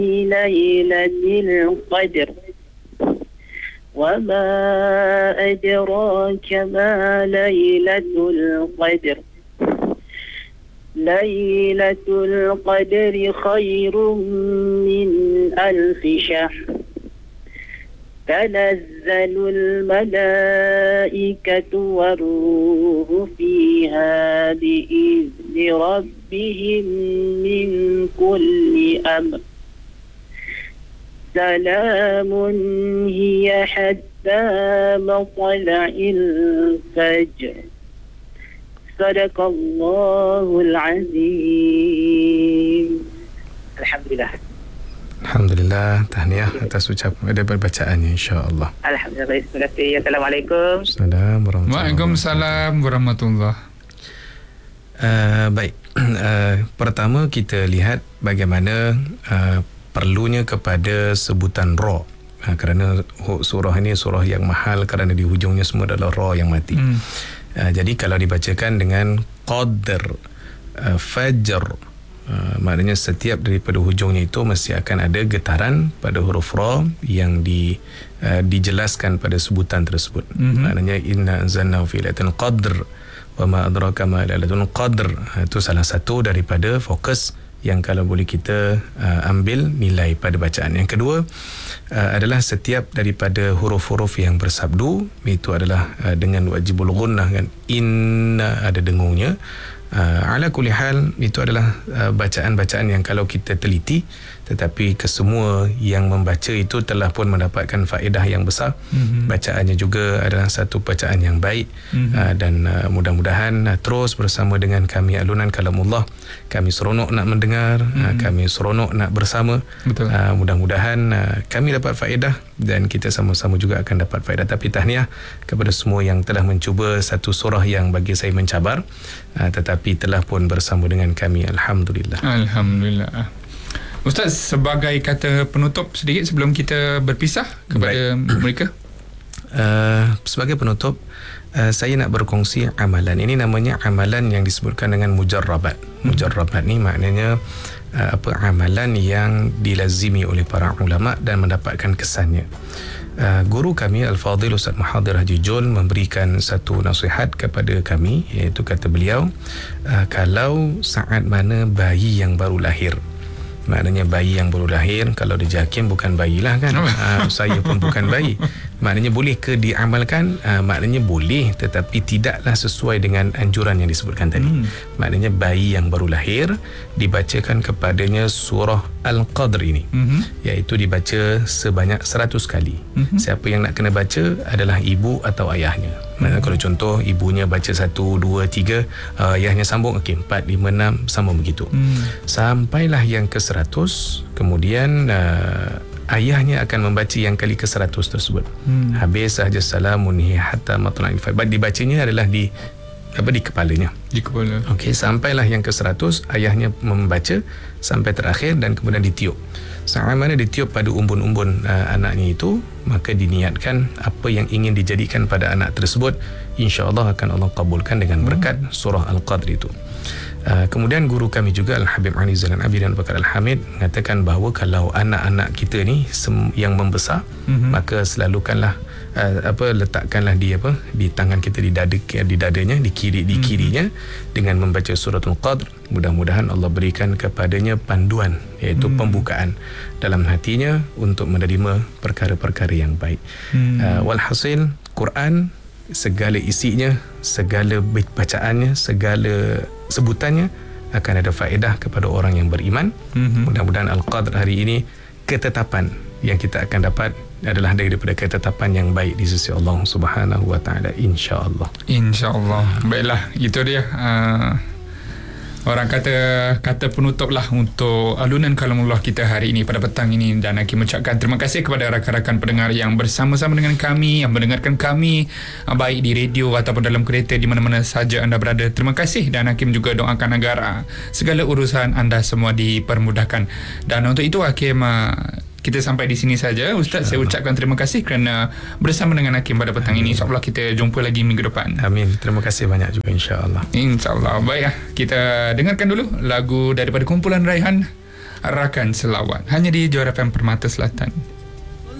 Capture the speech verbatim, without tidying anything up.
ليلة القدر وما أدراك ما ليلة القدر ليلة القدر خير من ألف شهر تنزل الملائكة والروح فيها بإذن ربهم من كل أمر سلام هي حتى مطلع الفجر صدق الله العظيم. Alhamdulillah. Alhamdulillah, tahniah atas ucapan ada bacaannya, insya-Allah. Alhamdulillah, baik. Terima kasih. Assalamualaikum. Assalamualaikum warahmatullahi Waalaikumsalam warahmatullahi. Uh, baik. Uh, pertama kita lihat bagaimana uh, perlunya kepada sebutan ra. Uh, kerana surah ini surah yang mahal kerana di hujungnya semua adalah ra yang mati. Hmm. Uh, jadi kalau dibacakan dengan qadr, uh, fajr, uh, maknanya setiap daripada hujungnya itu mesti akan ada getaran pada huruf ra yang di uh, dijelaskan pada sebutan tersebut. Mm-hmm. Maknanya inna anzalnahu fi lailatul qadr wa ma adraka ma lailatul qadr. Uh, itu salah satu daripada fokus yang kalau boleh kita uh, ambil nilai pada bacaan. Yang kedua uh, adalah setiap daripada huruf-huruf yang bersabdu itu adalah uh, dengan wajibul gunnah kan, inna ada dengungnya. Uh, ala kulli hal itu adalah uh, bacaan-bacaan yang kalau kita teliti, tetapi kesemua yang membaca itu telah pun mendapatkan faedah yang besar. Mm-hmm. Bacaannya juga adalah satu bacaan yang baik. Mm-hmm. uh, dan uh, mudah-mudahan uh, terus bersama dengan kami Alunan Kalamullah, kami seronok nak mendengar. Mm-hmm. uh, kami seronok nak bersama. Betul. Uh, mudah-mudahan uh, kami dapat faedah dan kita sama-sama juga akan dapat faedah. Tapi tahniah kepada semua yang telah mencuba satu surah yang bagi saya mencabar, uh, tetapi telah pun bersama dengan kami. Alhamdulillah. Alhamdulillah. Ustaz, sebagai kata penutup sedikit sebelum kita berpisah kepada Baik. mereka. Uh, sebagai penutup, uh, saya nak berkongsi amalan. Ini namanya amalan yang disebutkan dengan mujarrabat. Hmm. Mujarrabat ni maknanya uh, apa amalan yang dilazimi oleh para ulama dan mendapatkan kesannya. Uh, guru kami Al-Fadhil Ustaz Mahathir Haji Jul memberikan satu nasihat kepada kami, iaitu kata beliau, uh, kalau saat mana bayi yang baru lahir, maknanya bayi yang baru lahir, kalau dia Hakim bukan bayilah kan. uh, saya pun bukan bayi. Maknanya boleh ke diamalkan? Uh, maknanya boleh, tetapi tidaklah sesuai dengan anjuran yang disebutkan tadi. Hmm. Maknanya bayi yang baru lahir dibacakan kepadanya surah Al-Qadr ini. Hmm. Iaitu dibaca sebanyak seratus kali. Hmm. Siapa yang nak kena baca adalah ibu atau ayahnya. Maknanya hmm. kalau contoh ibunya baca satu, dua, tiga, uh, ayahnya sambung, okey, empat, lima, enam, sambung begitu. Hmm. Sampailah yang ke seratus, kemudian uh, ayahnya akan membaca yang kali ke seratus tersebut. Hmm. Habis sahaja salamun hi hatta matla'il fajr. Dibacanya adalah di apa di kepalanya. Di kepala. Okey, sampailah yang ke seratus, ayahnya membaca sampai terakhir dan kemudian ditiup. Saat mana ditiup pada umbun-umbun uh, anaknya itu, maka diniatkan apa yang ingin dijadikan pada anak tersebut, insya-Allah akan Allah kabulkan dengan berkat surah Al-Qadr itu. Uh, kemudian guru kami juga Al-Habib Ali Zailan Abidin Bakar Al-Hamid mengatakan bahawa kalau anak-anak kita ni sem- yang membesar, mm-hmm. maka selalukanlah uh, apa letakkanlah di apa di tangan kita, di dada di dadanya, di kiri di kirinya, mm-hmm. dengan membaca suratul Qadr. Mudah-mudahan Allah berikan kepadanya panduan, iaitu mm-hmm. pembukaan dalam hatinya untuk menerima perkara-perkara yang baik. Mm-hmm. Uh, walhasil Quran, segala isinya, segala bacaannya, segala sebutannya akan ada faedah kepada orang yang beriman. Mm-hmm. Mudah-mudahan Al-Qadr hari ini ketetapan yang kita akan dapat adalah daripada ketetapan yang baik di sisi Allah Subhanahu wa taala, insya-Allah. Insya-Allah. Baiklah, itu dia uh, orang kata kata penutup lah untuk Alunan Kalamullah kita hari ini pada petang ini. Dan Hakim mengucapkan terima kasih kepada rakan-rakan pendengar yang bersama-sama dengan kami, yang mendengarkan kami baik di radio ataupun dalam kereta, di mana-mana saja anda berada. Terima kasih, dan Hakim juga doakan agar segala urusan anda semua dipermudahkan. Dan untuk itu Hakim, kita sampai di sini saja. Ustaz, saya ucapkan terima kasih kerana bersama dengan Hakim pada petang Amin. ini. InsyaAllah kita jumpa lagi minggu depan. Amin. Terima kasih banyak juga, insyaAllah. InsyaAllah. Baik, kita dengarkan dulu lagu daripada kumpulan Raihan, rakan selawat hanya di Johor F M Permata Selatan.